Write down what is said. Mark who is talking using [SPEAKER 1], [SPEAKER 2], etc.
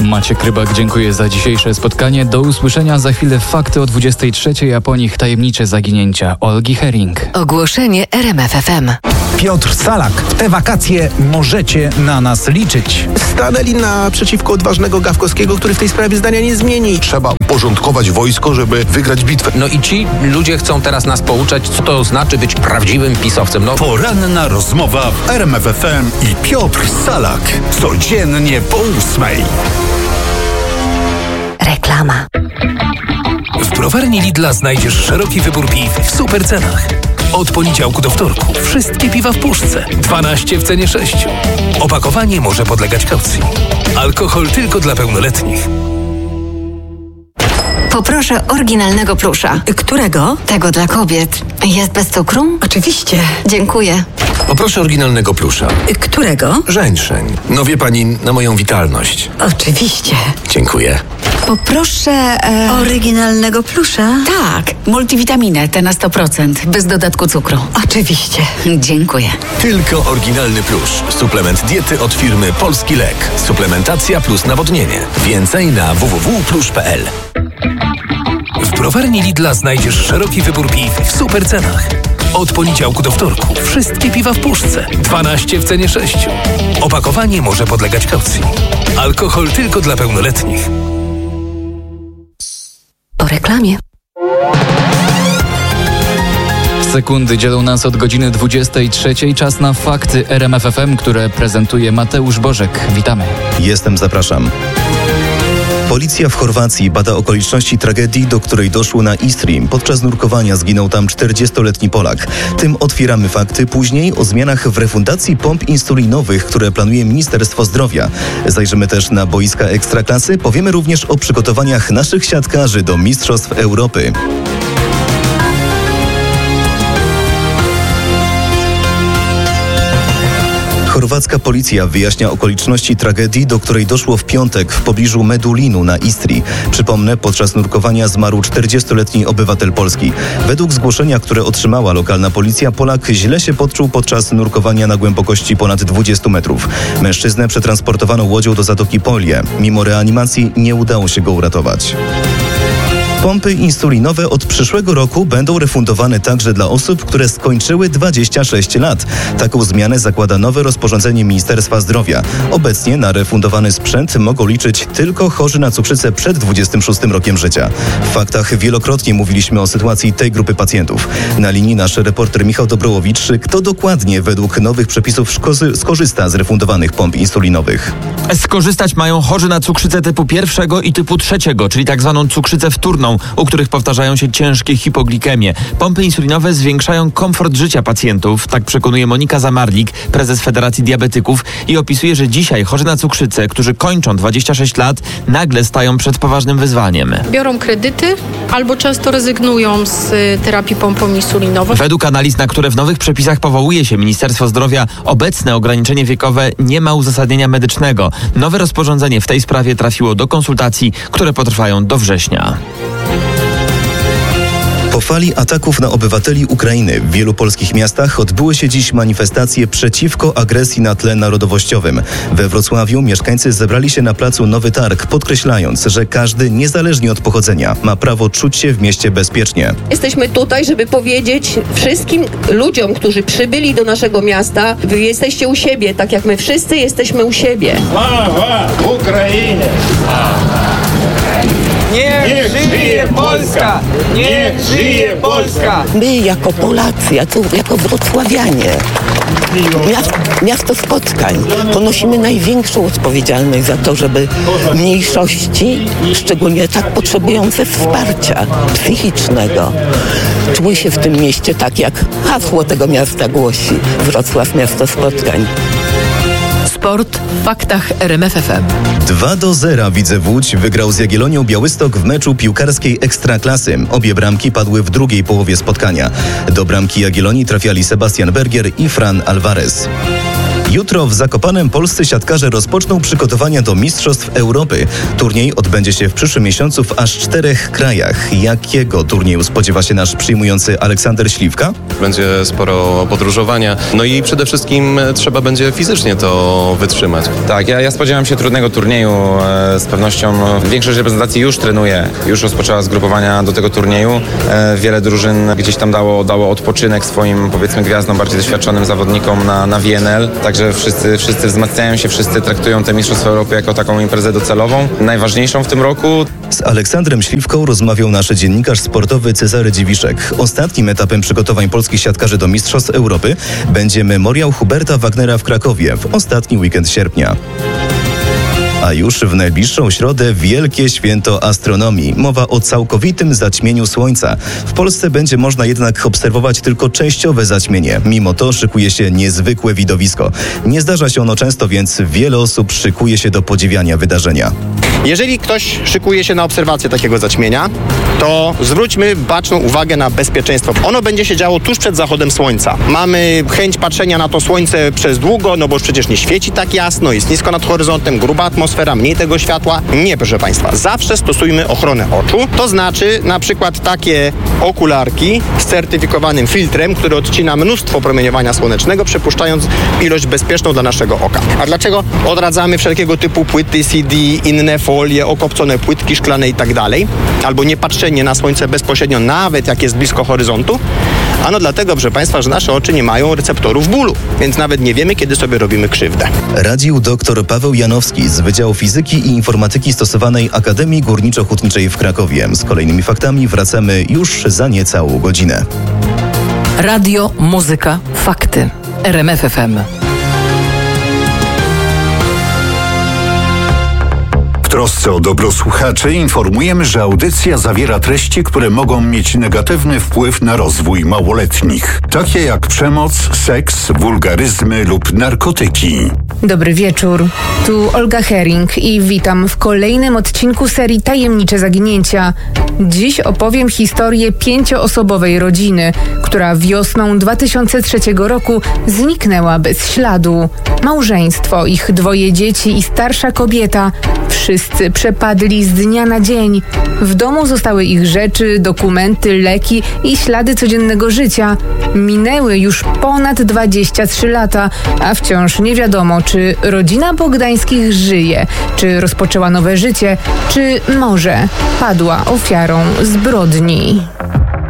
[SPEAKER 1] Maciek Rybak, dziękuję za dzisiejsze spotkanie. Do usłyszenia za chwilę fakty o 23:00, a po nich tajemnicze zaginięcia Olgi Hering.
[SPEAKER 2] Ogłoszenie RMF FM.
[SPEAKER 3] Piotr Salak. W te wakacje możecie na nas liczyć.
[SPEAKER 4] Stanęli naprzeciwko odważnego Gawkowskiego, który w tej sprawie zdania nie zmieni.
[SPEAKER 5] Trzeba uporządkować wojsko, żeby wygrać bitwę.
[SPEAKER 6] No i ci ludzie chcą teraz nas pouczać, co to znaczy być prawdziwym pisowcem. No.
[SPEAKER 7] Poranna rozmowa w RMF FM i Piotr Salak. Codziennie po 8:00.
[SPEAKER 2] Reklama.
[SPEAKER 8] W browarni Lidla znajdziesz szeroki wybór piw w super cenach. Od poniedziałku do wtorku wszystkie piwa w puszce. 12 w cenie 6. Opakowanie może podlegać kaucji. Alkohol tylko dla pełnoletnich.
[SPEAKER 9] Poproszę oryginalnego plusza.
[SPEAKER 10] Którego?
[SPEAKER 9] Tego dla kobiet. Jest bez cukru?
[SPEAKER 10] Oczywiście.
[SPEAKER 9] Dziękuję.
[SPEAKER 11] Poproszę oryginalnego plusza.
[SPEAKER 10] Którego?
[SPEAKER 11] Żeńszeń. No wie pani, na moją witalność.
[SPEAKER 10] Oczywiście.
[SPEAKER 11] Dziękuję.
[SPEAKER 10] Poproszę oryginalnego plusza.
[SPEAKER 9] Tak, multivitaminę, te na 100%, bez dodatku cukru.
[SPEAKER 10] Oczywiście.
[SPEAKER 9] Dziękuję.
[SPEAKER 11] Tylko oryginalny plusz. Suplement diety od firmy Polski Lek. Suplementacja plus nawodnienie. Więcej na www.plusz.pl.
[SPEAKER 8] W browarni Lidla znajdziesz szeroki wybór piw w super cenach. Od poniedziałku do wtorku wszystkie piwa w puszce. 12 w cenie 6. Opakowanie może podlegać kaucji. Alkohol tylko dla pełnoletnich.
[SPEAKER 2] Po reklamie.
[SPEAKER 1] Sekundy dzielą nas od godziny 23:00. Czas na fakty RMF FM, które prezentuje Mateusz Bożek. Witamy.
[SPEAKER 12] Zapraszam. Policja w Chorwacji bada okoliczności tragedii, do której doszło na Istrii. Podczas nurkowania zginął tam 40-letni Polak. Tym otwieramy fakty. Później o zmianach w refundacji pomp insulinowych, które planuje Ministerstwo Zdrowia. Zajrzymy też na boiska Ekstraklasy. Powiemy również o przygotowaniach naszych siatkarzy do Mistrzostw Europy. Chorwacka policja wyjaśnia okoliczności tragedii, do której doszło w piątek w pobliżu Medulinu na Istrii. Przypomnę, podczas nurkowania zmarł 40-letni obywatel Polski. Według zgłoszenia, które otrzymała lokalna policja, Polak źle się poczuł podczas nurkowania na głębokości ponad 20 metrów. Mężczyznę przetransportowano łodzią do Zatoki Polie. Mimo reanimacji nie udało się go uratować. Pompy insulinowe od przyszłego roku będą refundowane także dla osób, które skończyły 26 lat. Taką zmianę zakłada nowe rozporządzenie Ministerstwa Zdrowia. Obecnie na refundowany sprzęt mogą liczyć tylko chorzy na cukrzycę przed 26 rokiem życia. W faktach wielokrotnie mówiliśmy o sytuacji tej grupy pacjentów. Na linii nasz reporter Michał Dobrołowicz. Kto dokładnie według nowych przepisów skorzysta z refundowanych pomp insulinowych?
[SPEAKER 13] Skorzystać mają chorzy na cukrzycę typu 1 i typu 3, czyli tak zwaną cukrzycę wtórną, u których powtarzają się ciężkie hipoglikemie. Pompy insulinowe zwiększają komfort życia pacjentów, tak przekonuje Monika Zamarlik, prezes Federacji Diabetyków, i opisuje, że dzisiaj chorzy na cukrzycę, którzy kończą 26 lat, nagle stają przed poważnym wyzwaniem.
[SPEAKER 14] Biorą kredyty albo często rezygnują z terapii pompą insulinową.
[SPEAKER 13] Według analiz, na które w nowych przepisach powołuje się Ministerstwo Zdrowia, obecne ograniczenie wiekowe nie ma uzasadnienia medycznego. Nowe rozporządzenie w tej sprawie trafiło do konsultacji, które potrwają do września.
[SPEAKER 12] Po fali ataków na obywateli Ukrainy w wielu polskich miastach odbyły się dziś manifestacje przeciwko agresji na tle narodowościowym. We Wrocławiu mieszkańcy zebrali się na placu Nowy Targ, podkreślając, że każdy, niezależnie od pochodzenia, ma prawo czuć się w mieście bezpiecznie.
[SPEAKER 15] Jesteśmy tutaj, żeby powiedzieć wszystkim ludziom, którzy przybyli do naszego miasta: wy jesteście u siebie, tak jak my wszyscy jesteśmy u siebie.
[SPEAKER 16] Sława Ukrainie! Niech żyje Polska! Niech żyje Polska!
[SPEAKER 17] My jako Polacy, jako wrocławianie, miasto spotkań, ponosimy największą odpowiedzialność za to, żeby mniejszości, szczególnie tak potrzebujące wsparcia psychicznego, czuły się w tym mieście tak, jak hasło tego miasta głosi: Wrocław, miasto spotkań.
[SPEAKER 2] Sport w faktach RMF FM.
[SPEAKER 12] 2-0 Widzew Łódź wygrał z Jagiellonią Białystok w meczu piłkarskiej Ekstraklasy. Obie bramki padły w drugiej połowie spotkania. Do bramki Jagiellonii trafiali Sebastian Bergier i Fran Alvarez. Jutro w Zakopanem polscy siatkarze rozpoczną przygotowania do Mistrzostw Europy. Turniej odbędzie się w przyszłym miesiącu w aż 4 krajach. Jakiego turnieju spodziewa się nasz przyjmujący Aleksander Śliwka?
[SPEAKER 18] Będzie sporo podróżowania, no i przede wszystkim trzeba będzie fizycznie to wytrzymać.
[SPEAKER 19] Tak, ja spodziewam się trudnego turnieju. Z pewnością większość reprezentacji już trenuje, już rozpoczęła zgrupowania do tego turnieju. Wiele drużyn gdzieś tam dało odpoczynek swoim, powiedzmy, gwiazdom, bardziej doświadczonym zawodnikom na WNL. Także wszyscy wzmacniają się, wszyscy traktują te Mistrzostwa Europy jako taką imprezę docelową, najważniejszą w tym roku.
[SPEAKER 12] Z Aleksandrem Śliwką rozmawiał nasz dziennikarz sportowy Cezary Dziwiszek. Ostatnim etapem przygotowań polskich siatkarzy do Mistrzostw Europy będzie memoriał Huberta Wagnera w Krakowie w ostatni weekend sierpnia. A już w najbliższą środę wielkie święto astronomii. Mowa o całkowitym zaćmieniu Słońca. W Polsce będzie można jednak obserwować tylko częściowe zaćmienie. Mimo to szykuje się niezwykłe widowisko. Nie zdarza się ono często, więc wiele osób szykuje się do podziwiania wydarzenia.
[SPEAKER 20] Jeżeli ktoś szykuje się na obserwację takiego zaćmienia, to zwróćmy baczną uwagę na bezpieczeństwo. Ono będzie się działo tuż przed zachodem słońca. Mamy chęć patrzenia na to słońce przez długo, no bo już przecież nie świeci tak jasno, jest nisko nad horyzontem, gruba atmosfera, mniej tego światła. Nie, proszę Państwa, zawsze stosujmy ochronę oczu. To znaczy na przykład takie okularki z certyfikowanym filtrem, który odcina mnóstwo promieniowania słonecznego, przepuszczając ilość bezpieczną dla naszego oka. A dlaczego odradzamy wszelkiego typu płyty CD, inne folie, okopcone płytki szklane i tak dalej? Albo nie patrzenie na słońce bezpośrednio, nawet jak jest blisko horyzontu? Ano dlatego, proszę Państwa, że nasze oczy nie mają receptorów bólu, więc nawet nie wiemy, kiedy sobie robimy krzywdę.
[SPEAKER 12] Radził dr Paweł Janowski z Wydziału Fizyki i Informatyki Stosowanej Akademii Górniczo-Hutniczej w Krakowie. Z kolejnymi faktami wracamy już za niecałą godzinę.
[SPEAKER 2] Radio, muzyka, fakty. RMF FM.
[SPEAKER 7] W trosce o dobro słuchaczy informujemy, że audycja zawiera treści, które mogą mieć negatywny wpływ na rozwój małoletnich, takie jak przemoc, seks, wulgaryzmy lub narkotyki.
[SPEAKER 21] Dobry wieczór, tu Olga Hering i witam w kolejnym odcinku serii Tajemnicze Zaginięcia. Dziś opowiem historię 5-osobowej rodziny, która wiosną 2003 roku zniknęła bez śladu. Małżeństwo, ich 2 dzieci i starsza kobieta. Wszyscy przepadli z dnia na dzień. W domu zostały ich rzeczy, dokumenty, leki i ślady codziennego życia. Minęły już ponad 23 lata, a wciąż nie wiadomo, czy rodzina Bogdańskich żyje, czy rozpoczęła nowe życie, czy może padła ofiarą zbrodni.